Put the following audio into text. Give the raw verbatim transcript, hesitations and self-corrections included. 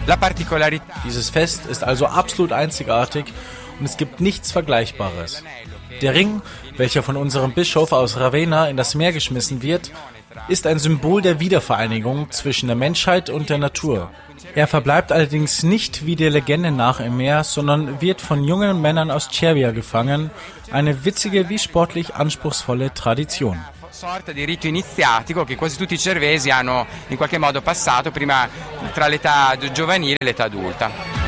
Dieses Fest ist also absolut einzigartig und es gibt nichts Vergleichbares. Der Ring, welcher von unserem Bischof aus Ravenna in das Meer geschmissen wird, ist ein Symbol der Wiedervereinigung zwischen der Menschheit und der Natur. Er verbleibt allerdings nicht wie der Legende nach im Meer, sondern wird von jungen Männern aus Cervia gefangen. Eine witzige wie sportlich anspruchsvolle Tradition. Sorta di rito iniziatico che quasi tutti i cervesi hanno in qualche modo passato prima tra l'età giovanile e l'età adulta.